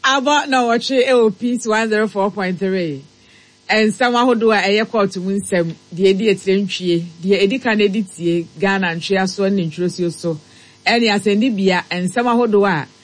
About no watch Peace 104.3. And someone who do a call to win some the idiot entry, the Eddie can edit Ghana and share so and introduce you so. Any as Bia and someone who do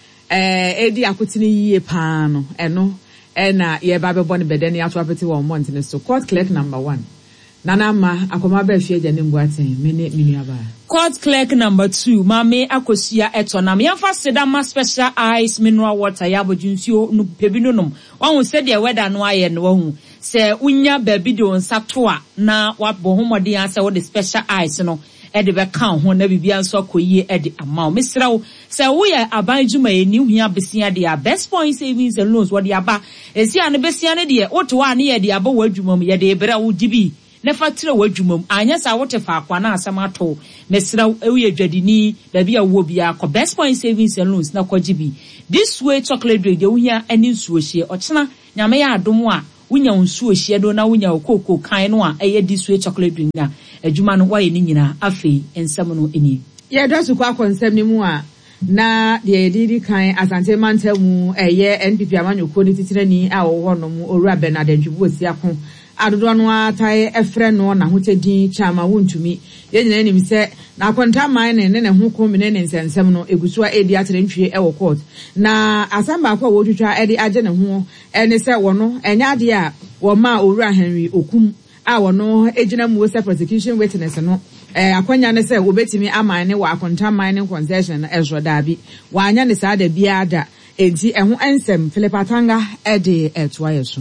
Eddie Akutini ye pan and no and ye Bible Bonnie Bedeni out property 1 month in so court clerk number 1. Nana ma akoma be fie jane mbuaten mini aba. Court clerk number 2 mame akosia etonam yamfa sedama special ice mineral water yabojunsuo no pebinunom won se de weather no aye no hu se unya baby de onsato a na wabɔ homɔden ase wo de special ice no e de be kan ho na bibia nso akoyie e de ama mesrawo se wo ye aban djuma eni hua besia de a best point savings and loans wo de aba esia ne besia ne de woto wa ne ye de aba wo adwuma mu ye de bra wo gibi nefa tire wadwumam anya sa wote fa akwa na asamato mesra ewe adwadini da bia wo bia ko best point savings and loans na kwajibi this way chocolate drink de wuhia ani nsuo hie ochena nyame ya adom a wunya nsuo hie do na wunya okoko kan no a eye this way chocolate drink na adwuma no waye ni nyina afei ensam no eni ye dasu kwa konsem ni mu a na de didi kan asante mantamu eye NPP amanyoko ni titirani a wo ho no mu owura Bernard Ntwibu osiakon adodo no atai efre no na hotedin chama wontumi ye nyina nim se na akonta man ne ho komine ne nsensem no egusuwa edi atrentwie e wo court na asamba akwa wo twitwa edi age ne ho ene se wono enya ade a wo ma owura Henry Okum a wono ejina mu se prosecution witness no akwanya ne se obetimi aman ne wa akonta mining concession ezrodabi wanya ne sa da biada enti eho ensem Philip Atanga edi etwa yeso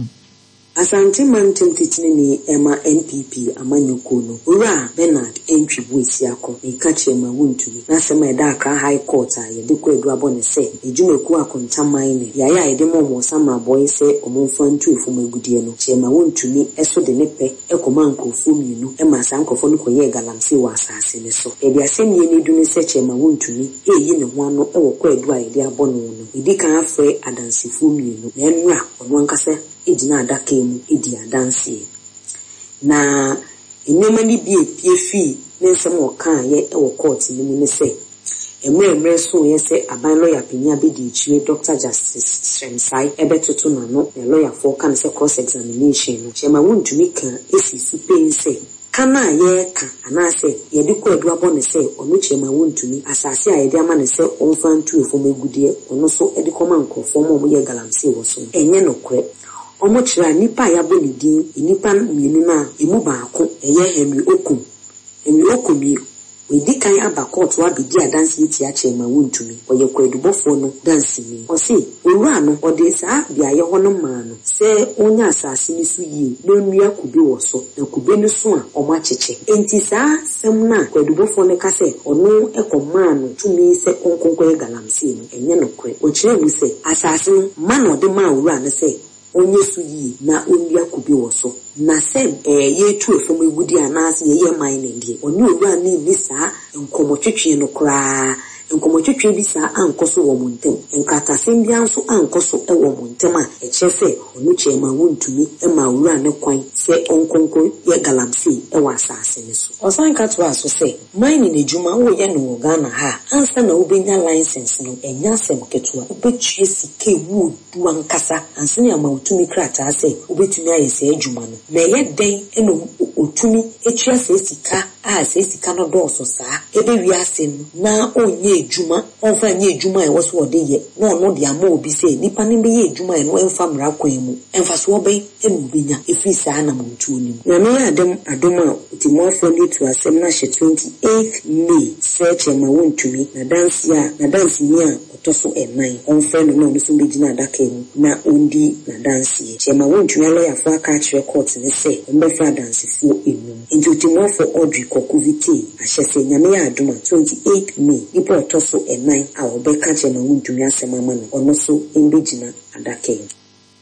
Asante Mantam Titini Emma NPP Amanyoko no Ura Bernard Ntwibu Esiako Ikache ma wuntumi na sema edaka high court a ye de ko edu abone se ejumeku akonta mine ya ye de mo sama boy se omonfa ntu efom agudie no chema wuntumi eso de nepe ekoma nkofo mienu e ma sankofo no koye galamse wa asase ne so e de asem ye ne du ne se chema wuntumi eyi ne ho ano e wo ko edu a ye de abone no edika afre adansifo mienu na enra ono ankasa ejina adaka emu edi adanse na enema ni bi epiefi nensem okan ye e wo court ni mu ne se emre so ye se aban lawyer penya be di chire Dr. Justice Srensai ebetoto na no the lawyer for kan se cross examination no chema wontumi kan esi supe se kana ye ka anase ye de ko edu abone se onu chema wontumi asase a ye de ama ne se onfa ntu efom egudie ono so e de koma nkofo mo ye galamse wo so enye no kre omochira nipa ya bolidi nipa mienu na emu baako eye Henry Okum we kan aba court wa bidi adanse eti a chema wontumi oye kwadubofo no danse ni osi owura no ode sa bia ye hono ma no se onya asase ni so yi no nua kube wo so na kube no so a omo acheche enti sa sem na kwadubofo ne ka se ono ekoma no tumi se konkonko galamse no enye no kwe o kire mu se asase no ma no de ma owura no se onye suyi na onua kubi woso na se ye tu efom egudi anase ye mine ndie onye owura ni saa nkomotwetwe no kra nkomotwetwe bi saa ankoso wo montem nkatasem bia nso ankoso e wo montem a ekyese onu chema wontumi e ma owura ne kwan se onkonko ye galamse e wa asase ne so osanka to aso se mine ne djuma wo ye no Ghana ha ansa na obenya license no enya sem ketua obetue sike wu du ankasa ansa na ma otumi krata se obetumi ayese adwuma no na ye den eno otumi etua se sika a se sika no do so saa ebe wi asem na onye edwuma onfa nye edwuma e wo so ode ye na ono de ama obi se nipa ne be ye edwuma e no enfa mra kwan mu enfa so obe enu benya efi saa na montu oni na me adom a timofo ni to asem na she 28th May search ma wontumi na dance ni a otoso enai onfa no no so begina adaka mu na ondi na dance ye chema wontumi lawyer for aka kire court ne se mbefa dance fu enum enti timofo Audrey Kokuviti ahye se nyame adom 28th May ipo otoso enai a obeka chema wontumi asem ama no ono so embegina adaka mu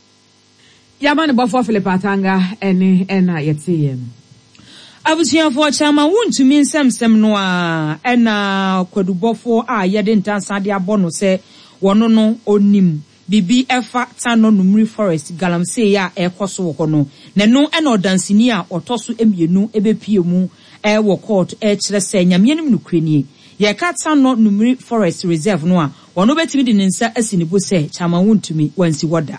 Yamane bofo Philip Atanga ena yetiye abusiafo chama wontumi nsem no a ena kwadubofo a yede ntansa de abono se wono no onim bibi efa tano numri forest galamsey ya ekoso wo no ne no ena odansini a otoso emienu ebepie mu wo court kire se nyame nim no krenie ye kata no numri forest reserve no a ono betimi di nensa asinibo se chama wontumi wansi woda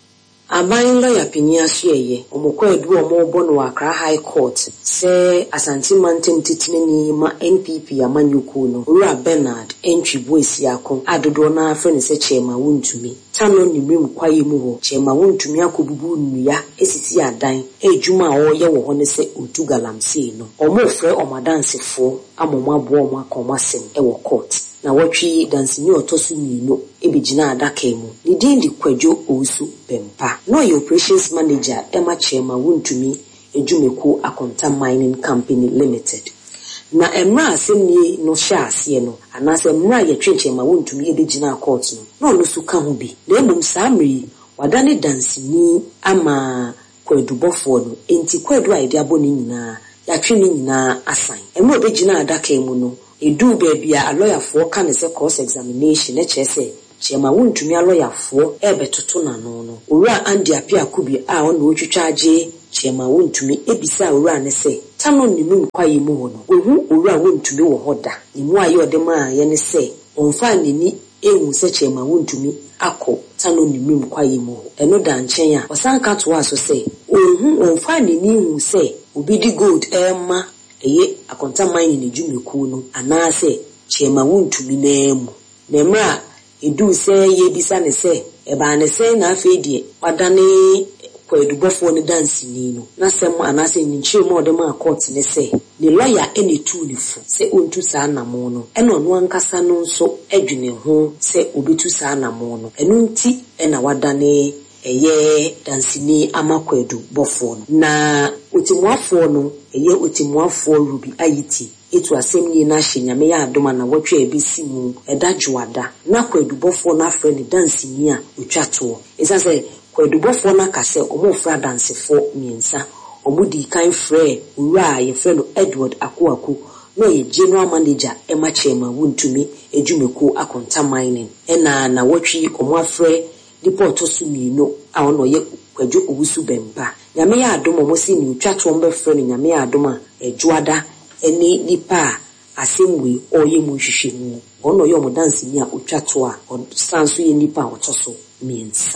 Aban lawyer pinya sueye omokọ edu omo no Accra High Court se Asante Mantem titineni ma NPP amanyuku no Owura Bernard Entwibu Esiakon adodo na afre ne se chema wontumi tano nimrim kwaye mu ho chema wontumi akobubu nnuya esisi adan ejuma a oye wo ho ne se otu galamsey no omo frɛ omadansefo amomabo omo akomasem ewo court na watwi dansini otosu nino ebigina adaka mu ni din di Kwadwo Owusu Bempa no your operations manager Emma Chema wontumi ejumeku Akonta Mining Company Limited na emra asemni no sha ase no anase emra ye twetwema wontumi ebigina court no no su ka ho bi na emum samri wadane dansini ama kwadubofo no enti kwadu aide aboni nyina ya twini nyina asan emra obegina adaka mu no edu baby a lawyer for can say cross examination e chese chema wontumi a lawyer for ebetoto na no owura andi apia kubi a ono otwitwa age chema wontumi ebisa owura ne se tano nimu kwaye mu ho no ohu owura wontumi wo hoda nimu aye odema ye ne se onfa nini ehu se chema wontumi akọ tano nimu kwaye mu ho eno da nchen a osanka to aso se ohu onfa nini hu se obidi gold ema eye Akonta Mining ejumeku no anase chema wontumi naemu na mra edu se ye bisa ne se eba ne se na afa die wadane kwadubofo ne dance ni no na sem anase nchire mo de ma court ne se ni lawyer ene tu ni fu se ontu sa na mo no eno no ankasa no nso adwene ho se obetu sa na mo no eno nti ena wadane eye dansini amakwadu bofo no na otimuafo no eye otimuafo Ruby Ayiti etu asem ni na hyenyame ya adoma na wotwe ebisi mu edadwoada na kwadubofo na afre ni dansini a otwato esase kwadubofo na kase omofra dansefo miensa omudi kan frɛ owura ye frɛ no Edward Akuaku no ye general manager Emma Chema wontumi ejumeku Akonta Mining ena na wotwi omafre deport osumino a ono ye Kwadwo Owusu Bempa nyame ya adoma mo si ni utwato mbe frɛ no nyame ya adoma edwoada eni nipa asemwe oye mu hwehwemu ono ye omodansi ni a utwato a sanso ye nipa otoso miensa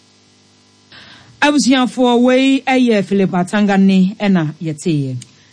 abusiafo wei eye Philip Atangane ena yeteye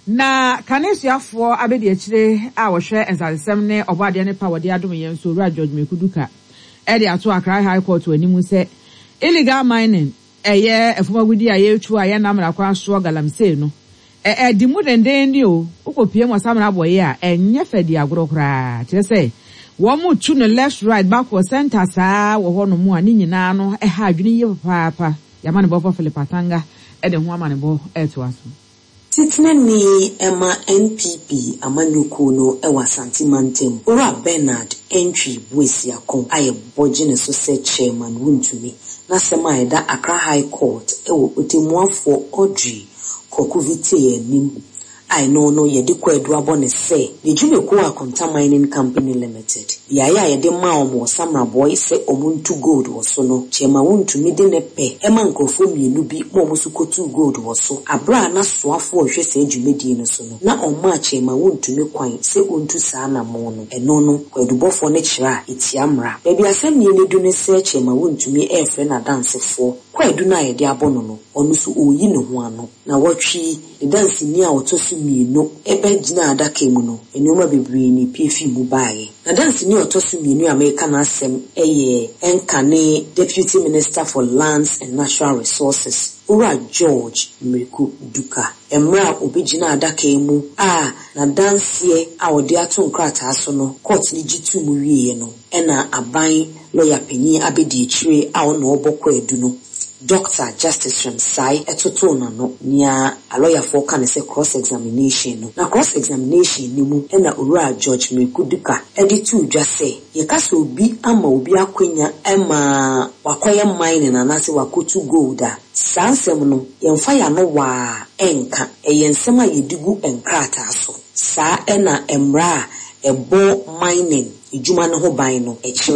na kanesiafo abedi akire a wohwe ensasem ne obade ne pa wode adom yen so Owura George Mekuduka ede ato Accra High Court wanimu se illegal mining eye efumagudi aye tu aye namra kwa so galamsey no di mu denden di o ukopie mo samra boye a enye fadi agoro kra kire se wo mu tu no left right backward center saa wo ho no mu ani nyina no ha adwene ye papa yama ne bo Philip Atanga ede ho ama ne bo eto aso titine ni Emma NPP amanyuku no ewa Asante Mantem Owura Bernard Entwibu Esiakon aye boje ne so se chairman wontumi na sema eda Accra High Court ewo otimuafo Audrey Kokuvite enim I no ye de Kwadwo abone se the Jumeku Akonta Mining Company Limited ya ye de ma omo samra boy se omuntu gold woso no chema wontumi de ne pe ema nkofo mienu bi mo musukotu gold woso abra na soafo ohwe se adwumedi no so no na omma chema wontumi kwan se ontu saa na mo no eno no kwadubofo ne kira etiamra bebi asem ni ne du ne se chema wontumi efre na dansefo kwadu na ye de abono no onu so oyi ne ho ano na watwi the dance ni a otosu mienu ebe gina adaka mu no enoma bebre ni piefi mu baaye na dance ni otosu mienu America na asem eye enkane Deputy Minister for Lands and Natural Resources Owura George Mekuduka emra obegina adaka mu na dance a ode ato nkrata aso no court ni jitu mu wiye no ena aban lawyer penyi abedi akire a ono obokọ edu no Dr. Justice Ramsay etoto na no nia a lawyer for can say cross examination no na cross examination ni mu ena Owura George Mekuduka editu dwa say ye kasa obi ama obi akwanya ema wakoye mine na nase wakotu gold a sansem no yemfa ya no wa enka eyensem a yedigu enkrata so sa ena emra ebo mining ejuma no ho ban no ekire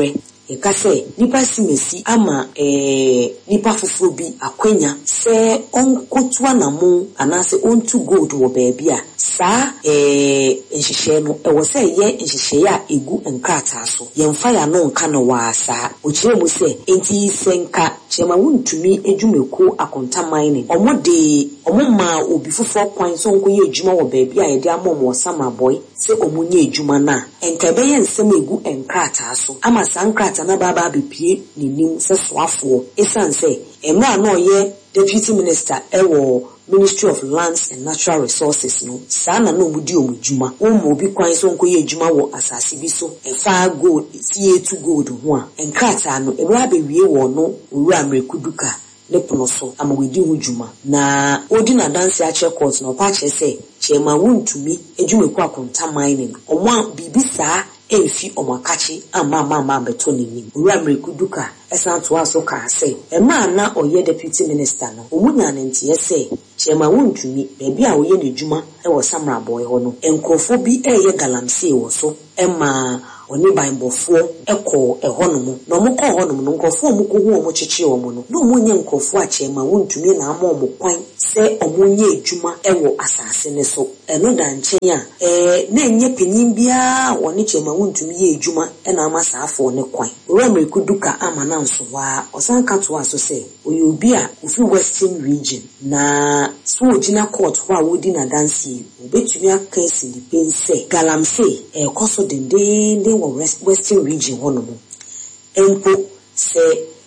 yekase nipa simesi ama nipa fufuro bi akwanya se onkotua na mu anase onto gold wo baabi a saa nhihye no ewo se ye nhihye a egu nkrata so yemfa ya no nka no wa saa okire mu se enti senka chema wuntumi edwumeko akonta mining omoma obi fufuro kwan so nkoye edwuma wo baabi a ye de amom sama boy se omunye edwuma na enka be ye nsem egu nkrata so ama saa nkrata na baba bepie ninim se soafo esanse emra na oye deputy minister ewo Ministry of Lands and Natural Resources no sana no mudi omudwuma omo bi kwan so nkoye edwuma wo asase bi so efa gold tie2 gold ho a enkrata no ebra bewie wo no owura mrekuduka lepono so amawedi ho dwuma na odi na dance a check court no pa che se chema wuntumi edwumeku akonta mining omo bibisa emfi omakachi ama beto nim owura mrekuduka esan to aso ka se ema na oye deputy minister no omunya ne ntie se chema wuntumi bebi a oye ne dwuma ewo samra boy ho no enkrofo bi eye galamsey wo so ema oni bainbofo eko ehonom no mo ko honom no nkrofo mo ko hu omo cheche omo no no mo nye nkrofo a chema wuntumi na ama omo kwan se omo nye edwuma ewo asase ne so eno da nchen a na enye penin bia woni chema wuntumi ye edwuma na ama saafo ne kwan owura kuduka ama na nso wa osanka to aso se oyi obi a ofi western region na so ogina court ho a wodi na dansi obetumi aka esi dipense galamsey koso dende wo western region hono mo empo se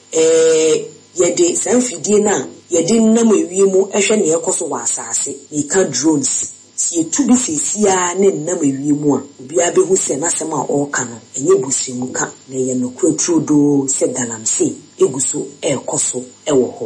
yede sanfidie na yede nnam ewiemu ehwe ne ekoso wa asase e ka drones si etubi sesia ne nnam ewiemu a obi abehu se na sema o ka no enye busimu ka na ye no kwatrudo se galamsey eguso ekoso ewo ho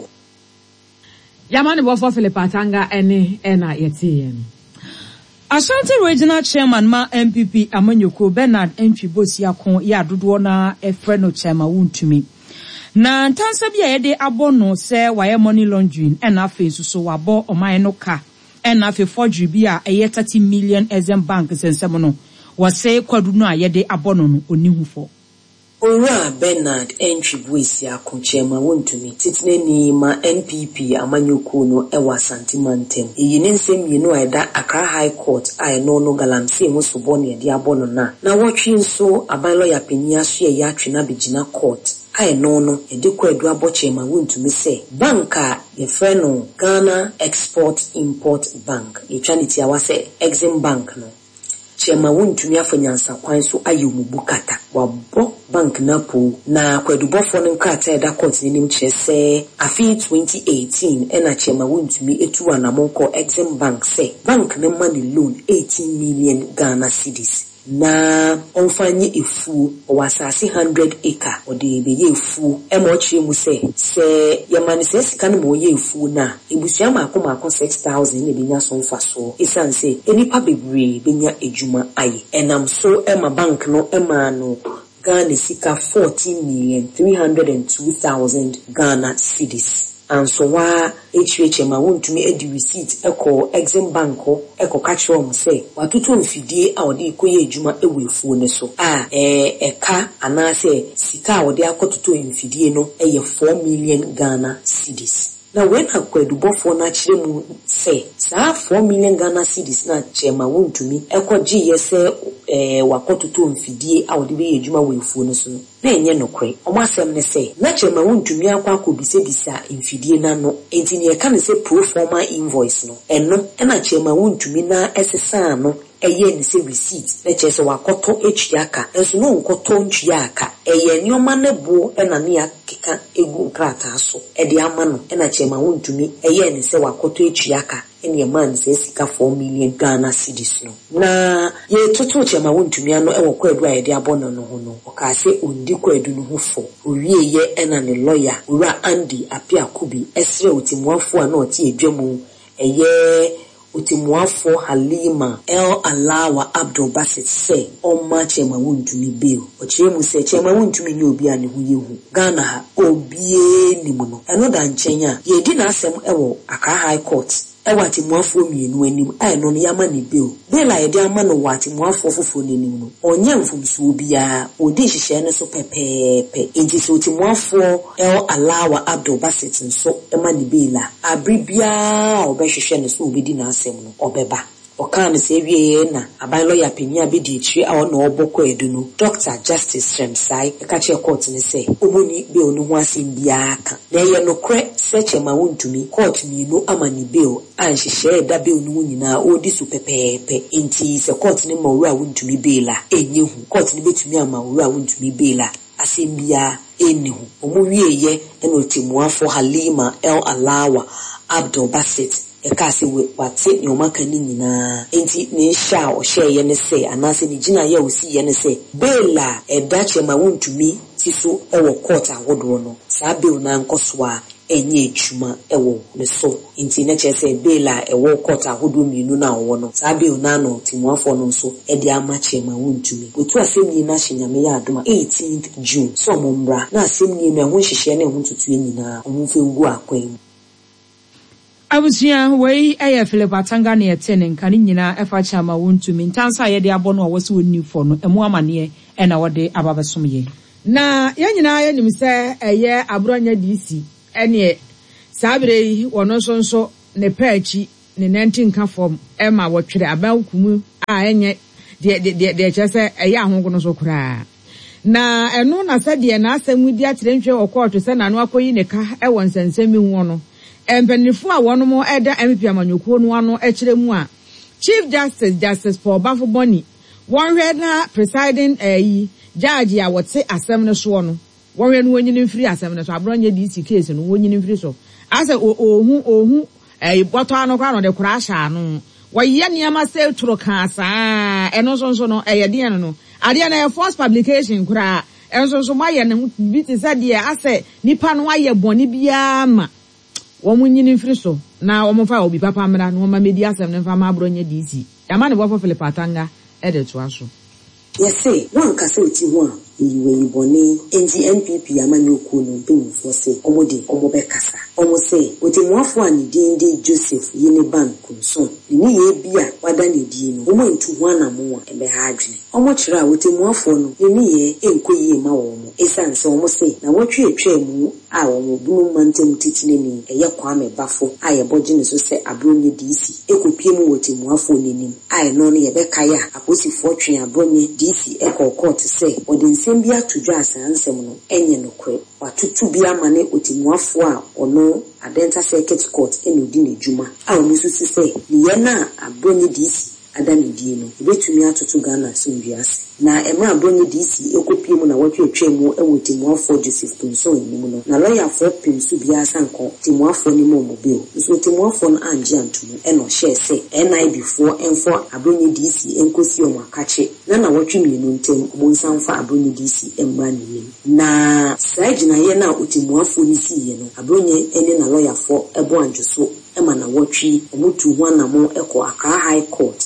Yamani bofo Philip Atanga ene ena yetiye. Ashanti Regional Chairman ma MPP Amanyoko Bernard Ntwibosi ya dodo na efre no chairman wuntumi. Na ntansa bia ye de abono se waye money laundering ena afi so wabo oman no ka ena afi forgery bia eye 30 million Exim Bank sensem no wase kwadu no a ye de abono no onihufo. Owura Bernard Ntwibosi chairman wuntumi titine ni ma NPP Amanyoko no ewa santimantem eyi ne nsem yi no eda Accra High Court ai no galamsey ho so bone de abono na wotwe nso aban lawyer penya so ye atwe na begina court ai no edekwa edu aboche ma wuntumi se banka ye freno Ghana Export Import Bank e chanity awase Exim Bank no chema wuntumi afanyansa kwan so ayomubu kata wabo bank na po na kwadubofo no nkrata eda court ni nim chese afi 2018 ena chema wuntumi etu anamonko Exim Bank se bank na money loan 18 million Ghana cedis na onfanye efu owasase 100 acre ode beye efu emochire mu se yamani se sika no mo ye efu na ebusua mako 6000 ne benya so mfa so esanse enipa bebre benya ejuma aye enam so ema bank no ema no Ghana sika 14,302,000 Ghana cedis. And so wa HHM wuntumi edi receipt eko Exim Bank eko kachiro mo se watutu mfidie a odi koye edwuma ewefuo ne so eka anase sika a odi akototo mfidie no eye 4 million Ghana cedis. Na when akwadubofo na kire mu se saa 4 million Ghana cedis na chema wuntumi eko giye se wakototo mfidie a odi be edwuma wefuo ne so na enye nokwe omasem ne se na chema wuntumi akwa akobisebisa mfidie na no enti ne ka ne se pro forma invoice no eno na chema wuntumi na esesa no eye ni se receipt na chese wakoto echiaka enso no nkoto ntwiaka eye nyoma ne bo na ne akeka egu nkrata so de ama no na chema wuntumi eye ni se wakoto echiaka ene man se sika 4 million Ghana cedis no na ye toto chema wuntumi ano ewo kwadu a de abono no ho no oka se ondi kwadu no ho fo owie ye na ne lawyer owura Andy Apiakubi esre otimuafo a na oti edwamu eye Utimuafo Halima El Alawa Abdul Basit se oma chema wuntumi bill ochire mu se chema wuntumi ni obi a ne ho yehu Ghana ha obie ni mu no eno da nchenya ye di na asem ewo Accra High Court wati muafo mienu anim ai no yama ni bill bela ye de ama no wati muafo fofo nenim no onye mfumso bia odi hihye ne so pepepe enti so ti muafo el alawa Abdul Basit nso ema ni bela abribia obehwehwe ne so obedi na asem no obeba Okan se wie na aban lawyer penya be di tiri a no oboko edu no Dr. Justice Shremsai ka che court ne say omuni be onu ho asem bia aka na ye no kre search ma wontumi court mi no amani bill anhihye da be onu nyina odi su pepepe enti se court ne ma wura wontumi bela enye hu court ne betumi ama wura wontumi bela asem bia enye hu omu wie ye ena otimuafo Halima El Alawa Abdul Basit ekase wate ne omakani nyina enti ne sha o hye ne se anase ne gina ya osi ye ne se bela edache ma wontumi siso ewo court awodo no sa bill na nkoso a enye ejuma ewo ne so enti ne chese bela ewo court awodo mienu na wo no sa bill na no timuafo no so e de amache ma wontumi otu asem ni na hyenyame ya adoma 18th June so mombra na asem ni me ho hyehyɛ ne ho tutu nyina omfe ngu akwan Abusia wei eye Philip Atanga ne yetene nkane nyina efa chama wontumi ntansa ye de abono a wose wonni fo no emu amane e na wode ababesom ye na ye nyina ye nim se eye abronya DC ene sabere wono sonso ne paachi ne 19 ka form e ma wotwere abankumu a enye de chese eye ahongo so kura na eno na sade na asemu di atrentwe okoto se na no akoyi ne ka e won sensemi hu no empenifo a wono mo eda MP amanyoko no ano ekiremu a Chief Justice Paul Bafoboni won hwe na presiding judge a wote asem no so no won hwe no wonyini mfiri asem no so abronye DC case no wonyini mfiri so ase ohu boto ano kwa no de kura sha no waye niam se turo ka saa eno so no eyede no ade na force publication kura enso so maye ne biti sade ase nipa no aye boni bia ma womu nyini mfiri so na womufa obi papa mra na woma media asem ne fa ma abronye DC yama ne bofo Philip Atanga ede to aso yese wan kase oti ho a iwe ibone enji NPP amanyoko no benfo se omobe kasa omo se otimuafo ani dinde Joseph yene ban kunso ni ye bia wada ne di no omo ntu ho anamo a ebe ha adwene omo kira otimuafo no ni ye enkoyi ma wo mo esan se omo se na wotwe etwa mu a wo bunu mantem titine ni eye Kwame Bafo a ye boje ne so se abronye DC ekopie mu otimuafo nenim a no ne ye be kaya aposifo twen abronye DC ekokot se ode Sembia to jazz and semono, enye no kwe, watutu bia mane otimuafo a ono Adenta Circuit Court enudine juma. A omisu se, niyena abronye DC adani dieno, ibetumi atoto Ghana sunviasi. Na emra abronye DC ekopie mu na watu etwemu ewo timuafo Joseph Pinson nimu no. Na lawyer for Pinsu bia sanko timuafo ni mo mobile. So timuafo no anje antumu eno share se NI before enfo abronye DC enkosi omakache. Na watu mienu ntem obonsanfa abronye DC emra ni. Na sajina ye na otimuafo ni si ye no. Abronye ene na lawyer for ebo anjoso ema na watu omutu wana mo eko Accra High Court.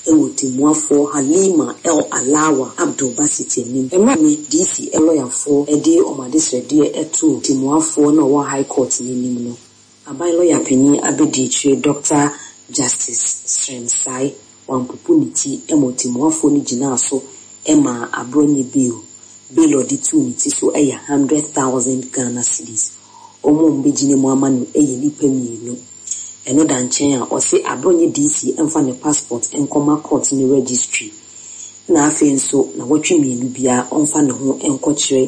Timuafo Halima El Alawa Abdul Basit ni emani DC lawyer for ede omadesrede eto timuafo na wa High Court ni no aban lawyer penny abedi chire Dr. Justice Shremsai wanpupuniti timuafo ni gina so ema abronye bill odi ni ti so 100,000 Ghana cedis omo mbejine mu amanu nipa mienu eno danchen a ose abronye DC emfa ne passport enkoma court ni registry na afi nso na wotwe mienu bia onfa ne ho enkokyere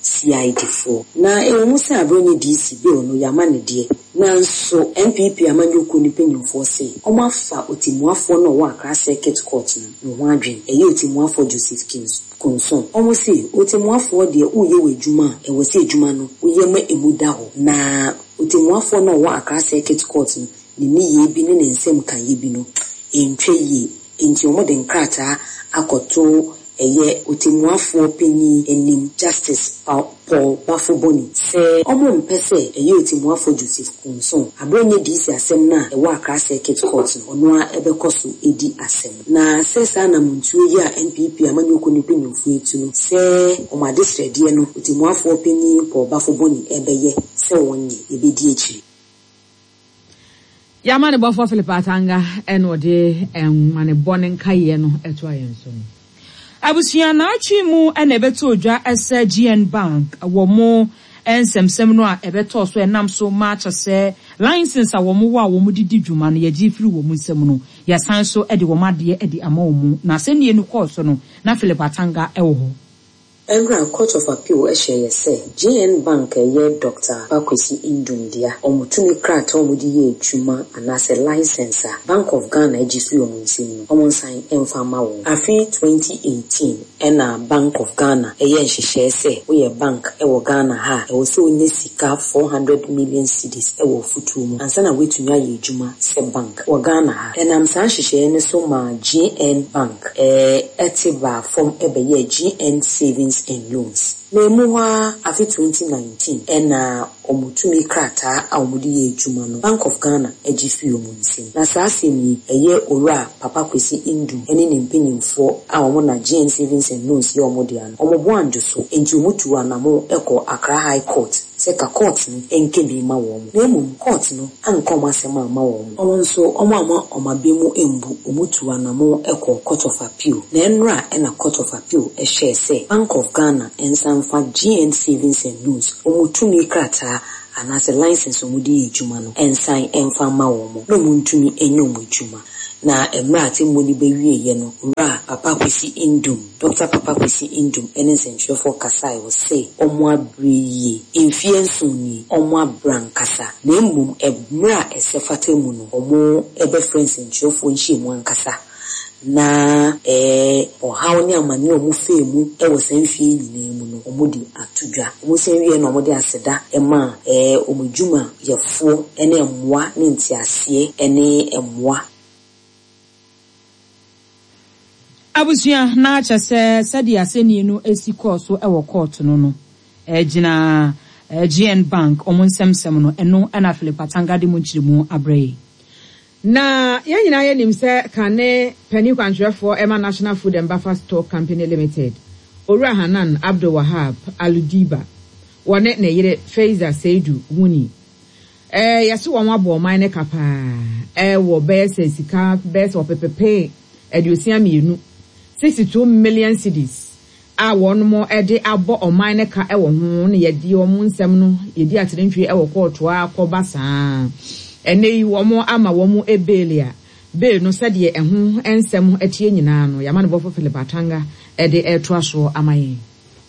CID4 na ewu se abronye DC bill no yama ne de na nso MPP amanyoko ni penyimfo se omafa otimuafo no wa Accra Circuit Court no ho adwen eye otimuafo Joseph Kunson omo se otimuafo de uye wejuma ewo se ejuma no uye ma emuda ho na otimuafo no wa Accra Circuit Court no ni ye bi ne nsem kan ye bi no entwe ye enti omo de nkrata akoto eye otimuafo penyi enim Justice Paul Bafoboni se omo mpese eye otimuafo Joseph Kunson abronye DC asem na ewa Accra Circuit Court ono a ebekoso edi asem na se sa na muntu ye a NPP amanyoko ni penyimfo etu no se omadesrede no otimuafo penyi Paul Bafoboni ebeye se wonye ebedi echi Yamane bofo Philip Atanga eno de mane bonen kaye no eto ayenso. Abusua na atwi mu na ebeto odwa ese GN Bank wo mo ensemsem no a ebeto so enam so match se license a wo mo wa wo mo didi dwuma no ye gi firi wo mo nsem no ya san so e de wo made e de ama wo mu na se ne enu course no na Philip Atanga e wo ho. Engra Court of Appeal Eshe say GN Bank ye Dr. Bakwesi Indundia omutumi krata omudi ye chuma anase license Bank of Ghana ejifi omunsimu omonsan emfama wo afi 2018 ena Bank of Ghana eye nhihye say we bank ewo Ghana ha ewo se onye sika 400 million cedis ewo futumu ansa na wetumi aye ejuma se bank wo Ghana ha enam san nhihye ne so ma GN Bank etiba form ebeye GN Savings and Loans. Memuwa afi 2019 ena omutumi krata a omudi ye ejuma no Bank of Ghana ejifi omunsin. Na saase ni eye ora Papa Kwesi Indu ene ne mpanyimfo a omo na GN Savings and Loans ye omodi ano. Omobo anjoso enti omutu anamo eko Accra High Court. Seka court ni enkebi ma wo mo. Nemu court no ankoma sema ma wo mo. Omo nso omo omabemu embu omutu anamo eko Court of Appeal. Na enra ena Court of Appeal ehye se Bank of Ghana ensanfa GN Savings and Loans omutumi krata anase license omudi ejuma no ensan emfa ma wo mo no muntumi enyo mo ejuma na emrate moni bewie ye no ra Papa Kwesi Indum Dr. Papa Kwesi Indum ene sentrefo kasai wo say omo abriye influence ni omo abrankasa na emmum emra esefate mu no omo ebe friends sentrefo nchi mu ankasa na ohaw ni amani omu femu ewo sanfie nyina mu no omudi atudwa omu sanwie no omudi aseda ema omudwuma yefo ene emmoa ne ntiase ene emmoa abusua na acha se di aseni no esi course ewo court no gina GN Bank omunsemsem no eno ana Philip Atanga de munchirimu abrei. Na ya nyina ye nim se kane penny kwantrefo Emma National Food and Buffer Store Company Limited Ora Hanan Abdul Wahab Aludiba wone ne yire Faiza Seidu Wuni yaso won abo man ne kapa wo bese sika bese opepepe edusia mienu 62 million cedis a won mo de abo oman ne ka ewo ho ne yedi omun nsem no yedi aterentwe ewo court wa akobasa ene womo ama womo ebelia be no sede eho ensem atie nyina no yamane bofo Philip Atanga de etwaso amaye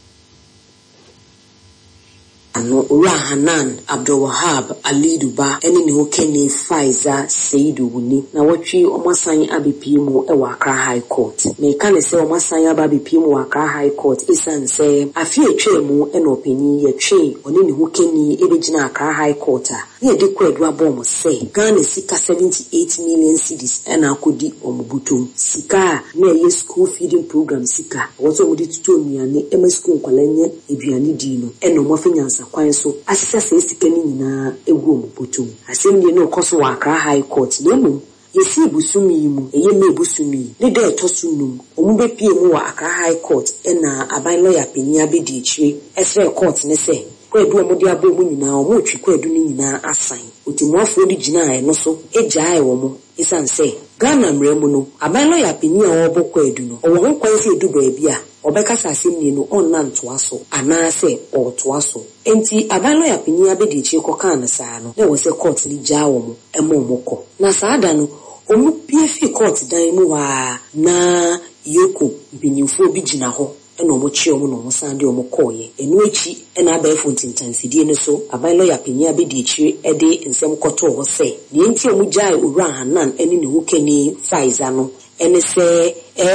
ano Ora Hanan Abdul Wahab Aliduba ene ne hokene Faiza Seidu Wuni na watwi omasan abepi mu ewa Accra High Court me kan se omasan abepi mu Accra High Court isan se afi etwe mu ene opani yetwe one ne hokene ebegina Accra High Court ye de kwedu abom se Ghana sika 78 million cedis ena akodi omubutum sika na ye school feeding program sika wozo mudi tutu miane ema school kwalanye eduane di no ena omofinyansa kwan so asisa se sika ni nyina egu omubutum asem de no koso wa Accra High Court nemu yesi busumi mu eye me busumi ne de etosunum omube pie mu wa Accra High Court ena aban lawyer penya abedi echi esre court ne se kwedu omudi abomu nyina omo twi kwedu ni nyina asan otimuafo di gina e no so ejae wo mo isanse Ghana mremu no aban lawyer penya wo bo kwedu no owo ho kwan se edu baabi a obekasa asem no onna ntoaso anase otoaso enti aban lawyer penya abedi echi koka na saa no na wo se court ni jaa wo mo emo moko na saada no omu piefi court dan mu wa na yoko binyimfo bi gina ho ena omo chi omo no sande omo koye enu echi ena abefo ntintanfidie no so aban lawyer penya abedi echi ede nsem koto ho se ne enti omu jaa Ora Hanan ene ne hokeni Faiza no ene se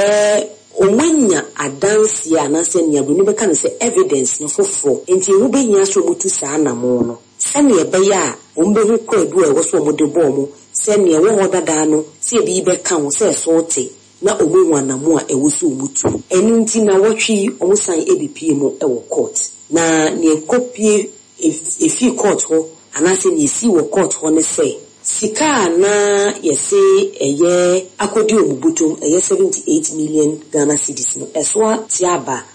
omanya adansi anase niabuni beka ne se evidence no foforo enti hu behia so mutu saa na mo no se ne ebeya ombe hu kwadu e wo so omode bo mo se ne wo ho dada no se bi beka ho se sote na omu wanamu a ewo so mutu enu nti na wotwi omusan ebipie mu ewo court na ne kopie efi court ho anase ne si wo court ho ne se sika na yese eye akodi omubutum eye 78 million Ghana cedis no eswa tiaba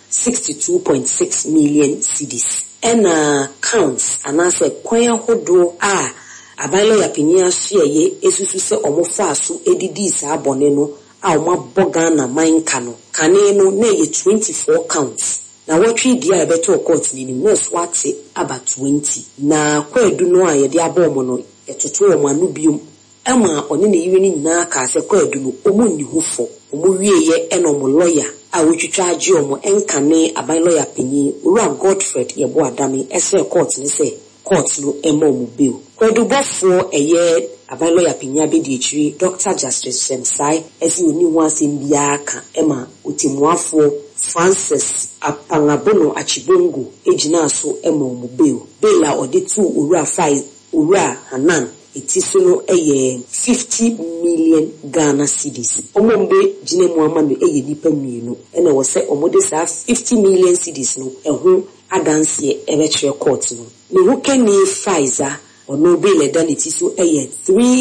62.6 million cedis ena counts anase kwan hodo a aban lawyer pinia so ye esusu se omofa aso edidi saa bone no a omabọ Ghana manka no kane no na ye 24 counts na watwi dia ebeto court ni no swate aba 20 na kwadu no a ye de abọ no etoto o anu biom ama oni ne yiwe ni nyina ka se kwadu no omu ni hufo omu wieye eno mo lawyer a wotwitwa age omo enkane aban lawyer pinyi Owura Godfred Yebo Adame ese court ni se court no emo mu bill kwadu bofo eye aban lawyer pinya bedi echiri Dr. Justice Semsai esi oni ho asem bia ka ema otimuafo Francis Apangabono Achibongo ejina so emo mu bill a odetu Owura Hanan etiso no eye 50 million Ghana cedis omombe jine mu amanu eye nipa mienu ene wo se omode sa 50 million cedis no eho adanse ebetwe court no ne ho kani Pfizer ono bill dan etiso eye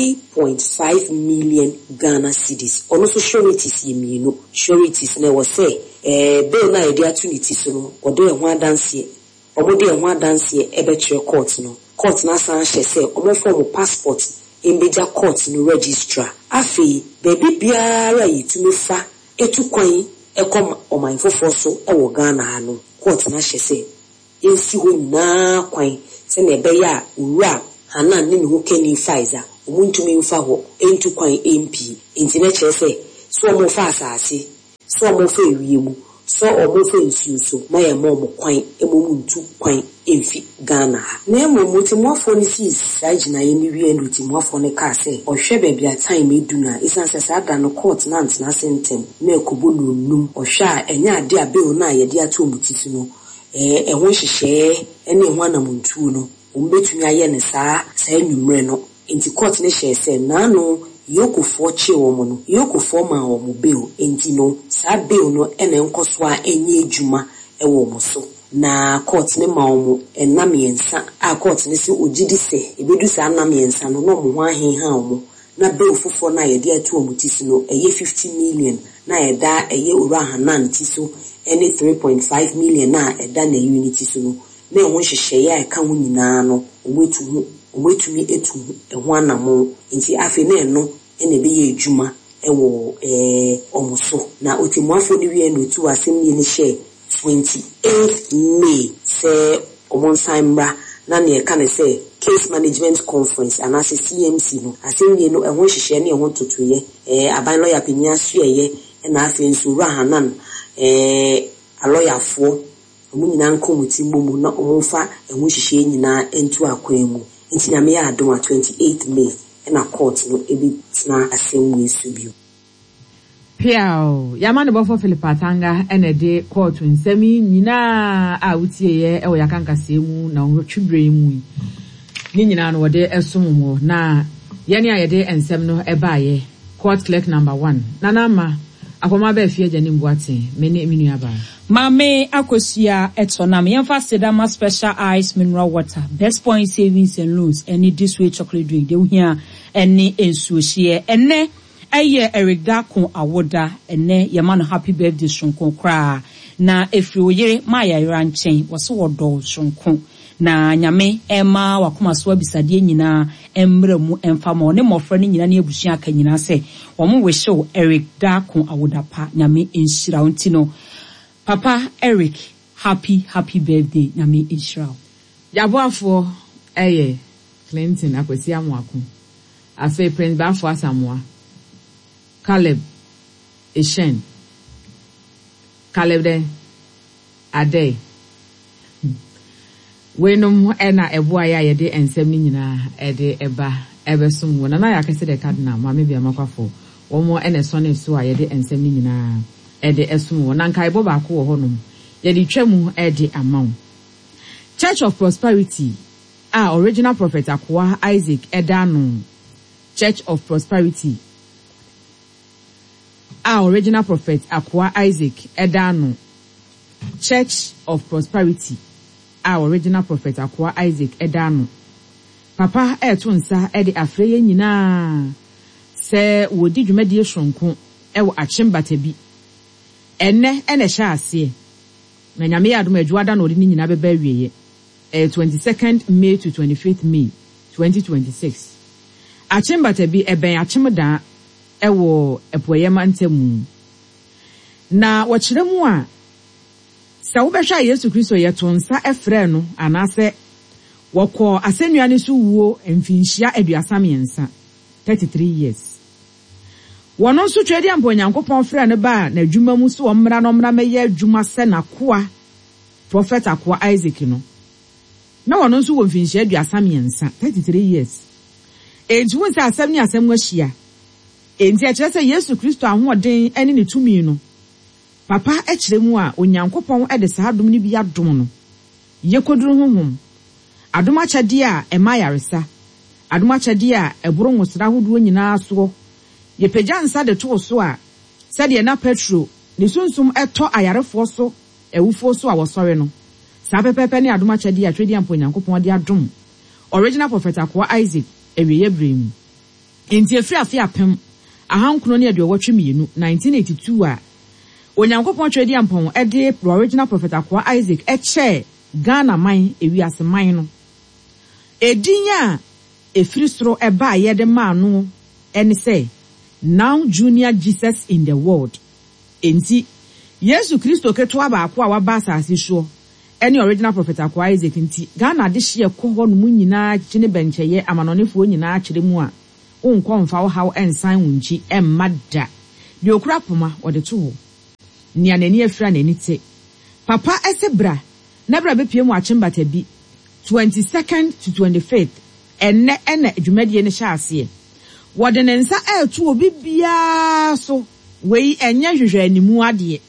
3.5 million Ghana cedis ono so sureties ye mienu sureties ne wo se bill na ede atu etiso no ode ho adanse omode ho adanse ebetwe court no court na san hye omo form passport embeja court no registrar afi baby biara yitumefa etukwan ekom oman fofo so ewo Ghana ha no court na hye yensi ho na kwan se na ebe ya Owura Hanan ne ho kani Pfizer omuntumi mfa ho entukwan MP enti na kye so omo fa asase so omo fa ewiemu so omo fa nsuso na ye mo kwan emomuntu kwan emfi Ghana na emomutimwafo ni sis sajina ye mi wie ndutimwafo ne ka se ohwe bebia time eduna isanse sada no court na antena sentem na ekobo no num ohwe a enya ade abeo na ye de ato omutisi no ehwo hihye ene ehwo anamuntu no ombetumi aye ne saa nwumre no enti court ne hye se na no yokufo che womo no yokufo ma womo beo enti no saa beo no ene nkoso a enye adwuma ewo mo so na court ne ma womo enamiensa a court ne se ogidi se ebedu saa enamiensa no no mo ho ahenha womo na beo fofo na ye de atu omutisi no eye 50 million na ye da eye Owura Hanan tiso ene 3.5 million na eda na unity so no na ehwo hyehyɛ ya eka ho nyina no omwetumi etu ehwo anamo nti afi na eno ene be ye adwuma ewo omuso na otimuafo ni wie no tu asem ni hye 28 May se omonsaimra na ne ka ne se case management conference and as CMC no asem ni no ehwo hyehyɛ ne ehwo totoye aban lawyer pinya sueye na afi nso Owura Hanan a lawyer fo omunyina nkomuti mbomu na omfa ehwo hyehyɛ nyina entu akwan mu nti na me ya adom 28 May na court no ebi tena asem wesu bio Piao yamane bofo Philip Atanga ene de court nsemi nyina a wutie ye e wo yakankase mu na nwotwubre mu ni nyina no wode esomo na ye ne ayede ensem no ebaaye court clerk number 1 nanama akoma ba fie jani mbuate meni eminu aba Mame Akosia Etonam Yemfa Sedama Special Ice Mineral Water Best Point Savings and Loans any this way chocolate drink they here any ensuohie ene eye Eric Dako awoda ene yamano happy birthday shonko kra na efri oyere maya ranchen wose wodo shonko na nyame ema wakoma so abisade nyina emre mu emfama ne mofra ne nyina ne abusua aka nyina se omo we show Eric Dako awoda pa nyame enshira untino Papa Eric, happy birthday, Nyame Israel. Yaboafo eye Clinton akwesi amwako. Afe Prince Bafo Asamoah. Caleb Eshen. Caleb de Ade. Wenom ena eboa ya yede ensem ni nyina ede eba ebesum wona na yakese de cardinal ma me bia makwafo. Womo ene so ne so a yede ensem ni nyina ede esum wona nkai bo ba ko wo honum yede twam ede amount Church of Prosperity original prophet Akwa Isaac Edano Church of Prosperity original prophet Akwa Isaac Edano Church of Prosperity original prophet Akwa Isaac Edano Papa etonsa ede afreye nyina se wodi dwumadi ehronko ewo achembata bi ene hye ase na nyame ya adom adwada na odi nyina beba wieye 22nd May to 25th May 2026 achembata bi eben achemda ewo epoyema ntemu na wɔkyerɛ mu a sɛ wobɛhwɛ Yesu Kristo yɛto nsa efrɛ no anase wɔkɔ asennua ne so wuo mfinhyia aduasa miɛnsa 33 years wɔno nso twɛdi ampo Nyankopɔn frɛ ne ba na adwuma mu so wɔmmra no mmra mɛyɛ adwuma sɛ nakoa prophet akoa Isaac no na wɔno nso wɔ mfinhyia aduasa miɛnsa 33 years enti wɔn sɛ asɛm ne asɛm ahyia enti akyerɛ sɛ Yesu Kristo ahoɔden ɛne ne tumi no papa akyerɛ mu a Onyankopɔn ɛde saa adom ne bi adom no yekoduru honhom adom akyɛde a ɛma yaresa adom akyɛde a ɛboro nwosra hodoɔ nyinaa so yɛpagya nsa de to so a sɛdeɛ na Petro ne sunsum ɛtɔ ayarefoɔ so ɛwufoɔ so a wɔsɔre no saa pɛpɛpɛ ne adom akyɛde a twɛdi ampo Nyankopɔn de adom original prophet akoa Isaac ewiye brem enti efiri afi apem ahankono ne aduɔwɔtwe mienu 1982 a Onyankopɔn twɛdi ampo ɛde original prophet akoa Isaac ɛkyɛ Ghana man ewiase man no edin a efiri soro ɛba yɛde ma no ɛne sɛ now junior Jesus in the world enti Yesu Kristo ketewa baako a waba asase so ɛne original prophet akoa Isaac nti Ghana de hye kɔ hɔ no mu nyinaa kyene benkyɛyɛ amanɔnefoɔ nyinaa kyerɛ mu a wonkɔ mfa wo haw ensan wunchi emma da de okura poma ɔde to hɔ nia nani afira nani te papa ɛsebra na bra bepie mu achembata bi 22nd to 25th enne adwumadie ne hye ase wɔde ne nsa ɛto obi bia so wei enye hwehwɛ animu ade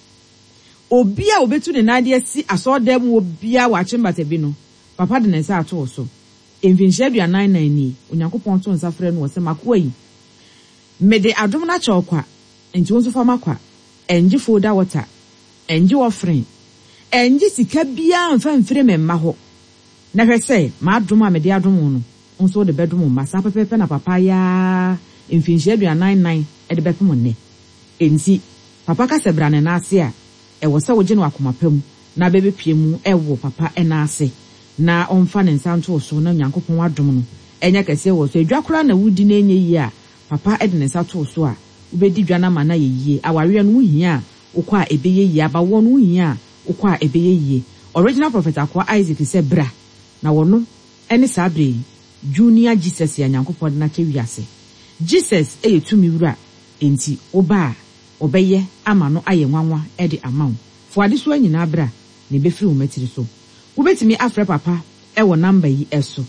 obi a obetu ne nade asi asɔda mu obi a wachembata bi no papa de ne nsa ato so mfinhyia aduanan ni Onyankopɔn to nsa frɛ no wɔ sɛ makoa yi mede adom na kyɔkwa enti wonso fa makwa enji foda water enji offering enji sika bia mfa mfire memma ho na hwɛ sɛ ma adom a mede adom no nso de bedom ma sa pepepe na papa ya mfinhyia aduanan de bepem ne enti papa ka sɛ bra ne na ase a ɛwɔ sɛ wogye no akomapam na bebepie mu ɛwɔ papa ɛna ase na ɔmfa ne nsa nto so na Nyankopɔn adom no enya kɛse wɔ so adwakora na wudi na enye yi a papa ɛde ne nsa to so a ubedi dwana ma na yeye awareɛ no hia wokɔ a ebeye yi abawo no hia wokɔ a ebeye yi original prophet akoa Isaac sɛ bra na wono ɛne sabre junior Jesus ya Nyankopɔn na kyɛ wiase Jesus tumi wura enti oba obeye ama no ayɛ nwanwa ɛde amaw fo ade so anyina bra ne befiri wo matiri so wobetimi afrɛ papa ɛwɔ number yi ɛso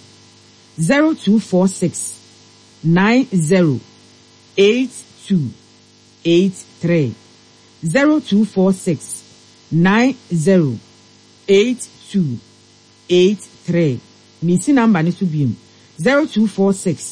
0246 908283 0246 908283 misi number ni so biem 0246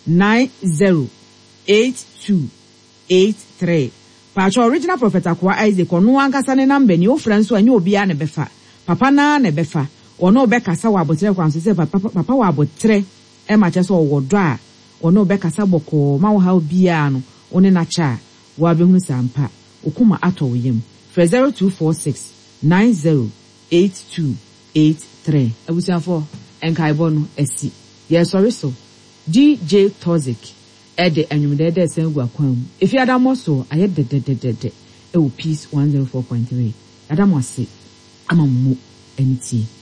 908283 Pacho original prophet akoa Isaac ono ankasa ne number ni ofra nso anya obi a ne befa papa na ne befa ono obekasa wa abotre kwanso se papa wa abotre e ma che so owodo a ono obekasa boko ma wo ha obi a no one na cha wa behunu sampa okuma ato yem 0246 908283 abusiafo enkaibɔ no asi ye sorry so DJ Toxic ede anwumdede sengu akwam efi adamo so aye de e wo peace 104.3 adamo ase amamu enti